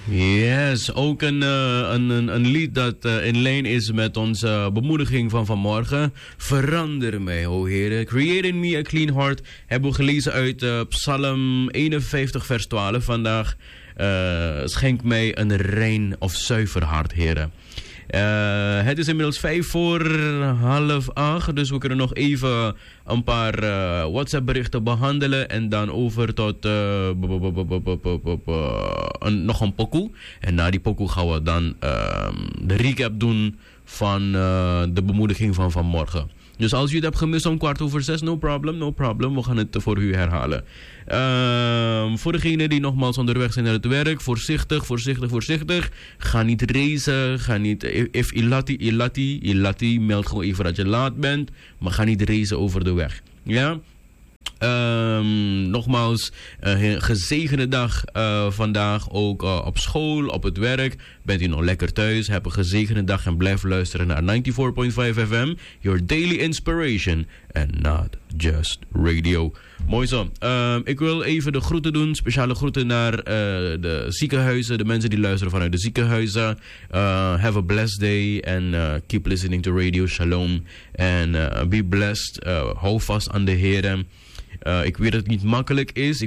Yes, ook een lied dat in lijn is met onze bemoediging van vanmorgen. Verander mij, o Heere. Create in me a clean heart. Hebben we gelezen uit Psalm 51 vers 12 vandaag. Schenk mij een rein of zuiver hart, Heere. Het is inmiddels 7:55, dus we kunnen nog even een paar WhatsApp berichten behandelen en dan over tot nog een pokoe. En na die pokoe gaan we dan de recap doen van de bemoediging van vanmorgen. Dus als u het hebt gemist om 5:15, no problem. We gaan het voor u herhalen. Voor degenen die nogmaals onderweg zijn naar het werk, voorzichtig. Ga niet racen, ga niet, if ilati, meld gewoon even dat je laat bent, maar ga niet racen over de weg. Ja? Nogmaals, gezegende dag vandaag ook op school, op het werk. Bent u nog lekker thuis, heb een gezegende dag en blijf luisteren naar 94.5 FM. Your daily inspiration and not just radio. Mooi zo. Ik wil even de groeten doen, speciale groeten naar de ziekenhuizen, de mensen die luisteren vanuit de ziekenhuizen. Have a blessed day and keep listening to radio. Shalom. And be blessed. Hou vast aan de Heer. Ik weet dat het niet makkelijk is.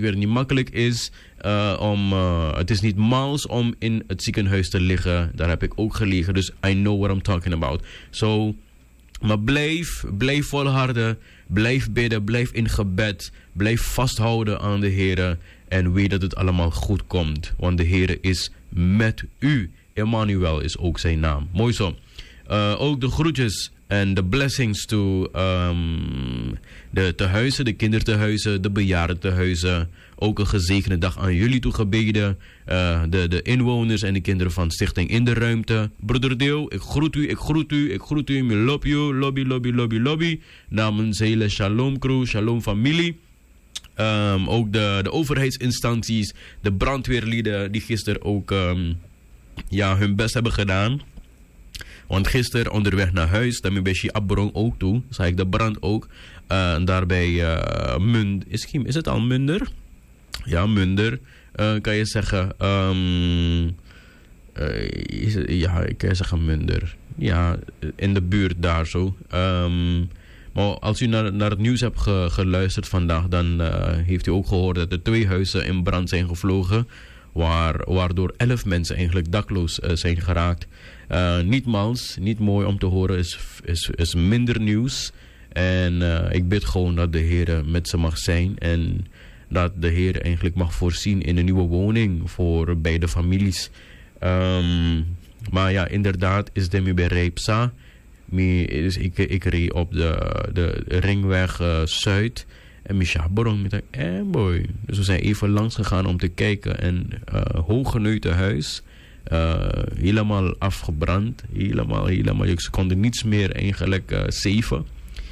Het is niet mals om in het ziekenhuis te liggen. Daar heb ik ook gelegen. Dus I know what I'm talking about. Maar blijf volharden. Blijf bidden. Blijf in gebed. Blijf vasthouden aan de Heer. En weet dat het allemaal goed komt. Want de Heer is met u. Emmanuel is ook zijn naam. Mooi zo. Ook de groetjes en de blessings to de tehuizen, de kindertehuizen, de bejaardentehuizen. Ook een gezegende dag aan jullie toegebeden. De inwoners en de kinderen van Stichting In de Ruimte. Broeder Deel, ik groet u. Me love you, lobby. Namens hele Shalom crew, Shalom familie. Ook de overheidsinstanties, de brandweerlieden die gisteren ook hun best hebben gedaan. Want gisteren onderweg naar huis, daarmee bij Schiabrong ook toe, zag ik de brand ook. Daarbij is het al Munder? Ja, Munder, kan je zeggen. Kan je zeggen Munder. Ja, in de buurt daar zo. Maar als u naar het nieuws hebt geluisterd vandaag, dan heeft u ook gehoord dat er 2 huizen in brand zijn gevlogen. Waardoor 11 mensen eigenlijk dakloos zijn geraakt. Niet mals, niet mooi om te horen, is minder nieuws. En ik bid gewoon dat de Heer met ze mag zijn. En dat de Heer eigenlijk mag voorzien in een nieuwe woning voor beide families. Maar ja, inderdaad is het bij Reepsa. Dus ik reed op de ringweg Zuid. En Misha Borong met een boy. Dus we zijn even langs gegaan om te kijken. En hooggeneuten huis. Helemaal afgebrand. Helemaal. Ze konden niets meer eigenlijk zeven.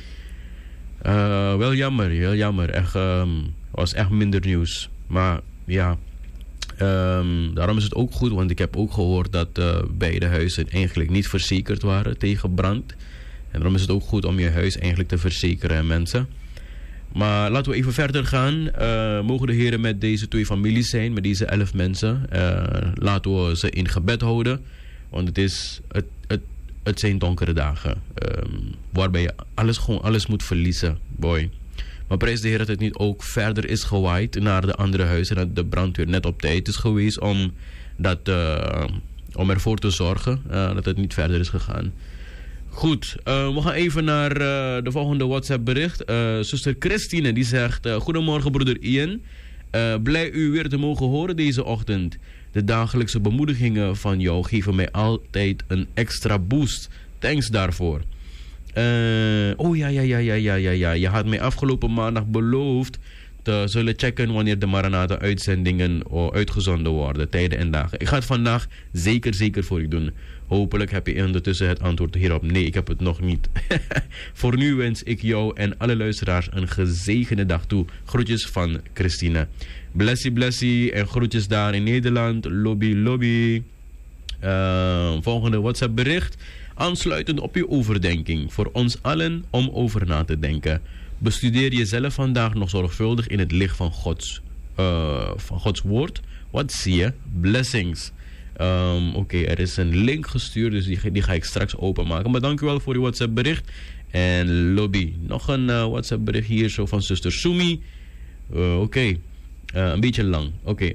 Wel jammer, heel jammer. Echt, was echt minder nieuws. Maar ja, daarom is het ook goed. Want ik heb ook gehoord dat beide huizen eigenlijk niet verzekerd waren tegen brand. En daarom is het ook goed om je huis eigenlijk te verzekeren, mensen. Maar laten we even verder gaan. Mogen de Heer met deze 2 families zijn, met deze 11 mensen. Laten we ze in gebed houden. Want het zijn donkere dagen. Waarbij je alles moet verliezen. Boy. Maar prijs de Heer dat het niet ook verder is gewaaid naar de andere huizen. Dat de brandweer net op tijd is geweest om ervoor te zorgen dat het niet verder is gegaan. Goed, we gaan even naar de volgende WhatsApp bericht. Zuster Christine die zegt: goedemorgen broeder Ian. Blij u weer te mogen horen deze ochtend. De dagelijkse bemoedigingen van jou geven mij altijd een extra boost. Thanks daarvoor. Ja. Je had mij afgelopen maandag beloofd te zullen checken wanneer de Maranatha-uitzendingen uitgezonden worden, tijden en dagen. Ik ga het vandaag zeker voor u doen. Hopelijk heb je ondertussen het antwoord hierop. Nee, ik heb het nog niet. Voor nu wens ik jou en alle luisteraars een gezegende dag toe. Groetjes van Christine. Blessie en groetjes daar in Nederland. Lobby. Volgende WhatsApp bericht. Aansluitend op uw overdenking. Voor ons allen om over na te denken. Bestudeer jezelf vandaag nog zorgvuldig in het licht van Gods woord. Wat zie je? Blessings. Oké, er is een link gestuurd, dus die ga ik straks openmaken. Maar dankjewel voor je WhatsApp bericht. En Lobby, nog een WhatsApp bericht hier zo van zuster Sumi. Oké. Een beetje lang. Oké,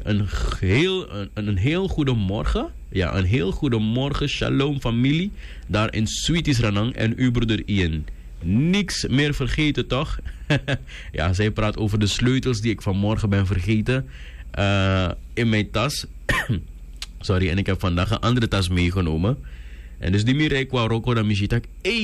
een heel goede morgen. Ja, een heel goede morgen. Shalom familie. Daar in Sweeties Ranang en uw broeder Ian. Niks meer vergeten toch? Ja, zij praat over de sleutels die ik vanmorgen ben vergeten. In mijn tas. Sorry, en ik heb vandaag een andere tas meegenomen. En dus die meer qua Rocco dan Michitak.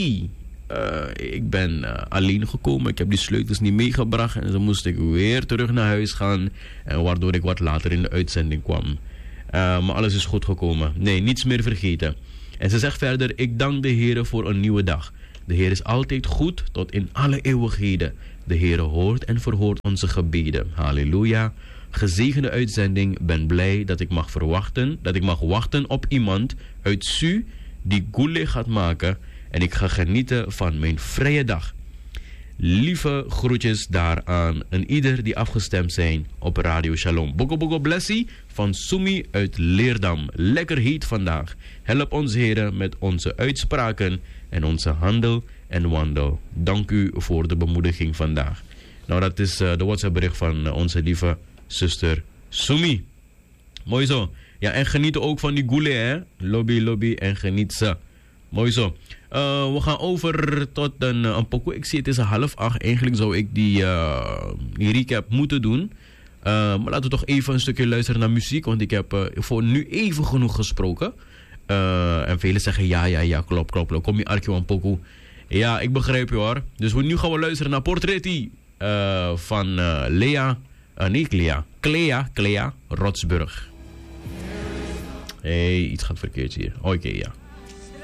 Ik ben alleen gekomen. Ik heb die sleutels niet meegebracht. En dan moest ik weer terug naar huis gaan. Waardoor ik wat later in de uitzending kwam. Maar alles is goed gekomen. Nee, niets meer vergeten. En ze zegt verder: ik dank de Heer voor een nieuwe dag. De Heer is altijd goed tot in alle eeuwigheden. De Heer hoort en verhoort onze gebeden. Halleluja. Gezegende uitzending. Ben blij dat ik mag wachten op iemand uit Su die Gule gaat maken. En ik ga genieten van mijn vrije dag. Lieve groetjes daaraan en ieder die afgestemd zijn op Radio Shalom. Bogo Bogo Blessie van Sumi uit Leerdam. Lekker heet vandaag. Help ons heren met onze uitspraken en onze handel en wandel. Dank u voor de bemoediging vandaag. Nou, dat is de WhatsApp bericht van onze lieve zuster Sumi. Mooi zo. Ja, en genieten ook van die goele, hè. Lobby en geniet ze. Mooi zo. We gaan over tot een pokoe. Ik zie het is 7:30. Eigenlijk zou ik die recap moeten doen. Maar laten we toch even een stukje luisteren naar muziek. Want ik heb voor nu even genoeg gesproken. En velen zeggen ja, klopt. Kom je Arkio aan pokoe. Ja, ik begrijp je hoor. Dus nu gaan we luisteren naar Portretti van Clea Rotsburg. Iets gaat verkeerd hier. Oké, ja.